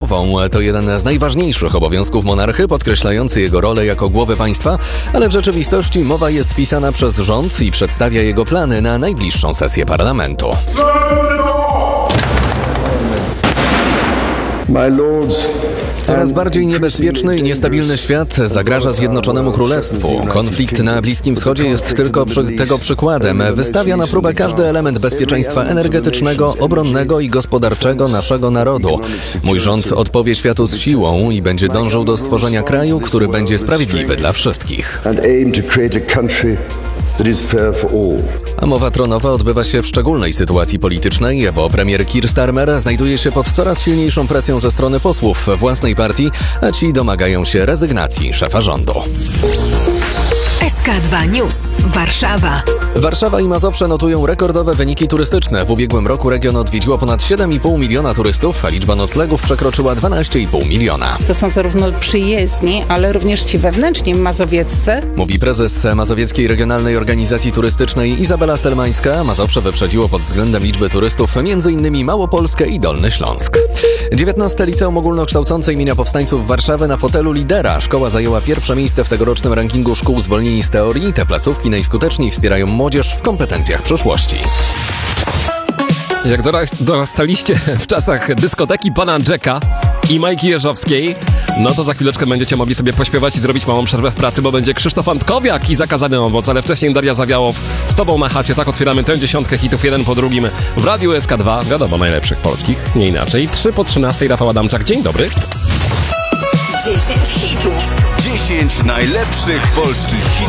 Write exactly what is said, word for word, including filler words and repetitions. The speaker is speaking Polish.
królową. To jeden z najważniejszych obowiązków monarchy, podkreślający jego rolę jako głowy państwa, ale w rzeczywistości mowa jest pisana przez rząd i przedstawia jego plany na najbliższą sesję parlamentu. My lords, Coraz bardziej niebezpieczny i niestabilny świat zagraża Zjednoczonemu Królestwu. Konflikt na Bliskim Wschodzie jest tylko przy tego przykładem. Wystawia na próbę każdy element bezpieczeństwa energetycznego, obronnego i gospodarczego naszego narodu. Mój rząd odpowie światu z siłą i będzie dążył do stworzenia kraju, który będzie sprawiedliwy dla wszystkich. A mowa tronowa odbywa się w szczególnej sytuacji politycznej, bo premier Keir Starmer znajduje się pod coraz silniejszą presją ze strony posłów własnej partii, a ci domagają się rezygnacji szefa rządu. S K dwa News. Warszawa. Warszawa i Mazowsze notują rekordowe wyniki turystyczne. W ubiegłym roku region odwiedziło ponad siedem i pół miliona turystów, a liczba noclegów przekroczyła dwanaście i pół miliona. To są zarówno przyjezdni, ale również ci wewnętrzni mazowieccy. Mówi prezes Mazowieckiej Regionalnej Organizacji Turystycznej Izabela Stelmańska. Mazowsze wyprzedziło pod względem liczby turystów m.in. Małopolskę i Dolny Śląsk. dziewiętnaste Liceum Ogólnokształcące imienia Powstańców Warszawy na fotelu lidera. Szkoła zajęła pierwsze miejsce w tegorocznym rankingu szkół zwolnieni z teorii. Te placówki najskuteczniej wspierają młodzież w kompetencjach przyszłości. Jak dorastaliście w czasach dyskoteki pana Jacka i Majki Jeżowskiej, no to za chwileczkę będziecie mogli sobie pośpiewać i zrobić małą przerwę w pracy, bo będzie Krzysztof Antkowiak i Zakazany Owoc, ale wcześniej Daria Zawiałow z Tobą na chacie. Tak otwieramy tę dziesiątkę hitów jeden po drugim w Radiu S K dwa, wiadomo, najlepszych polskich, nie inaczej. trzy po trzynastej, Rafał Adamczak, dzień dobry. dziesięć hitów. dziesięć najlepszych polskich hitów.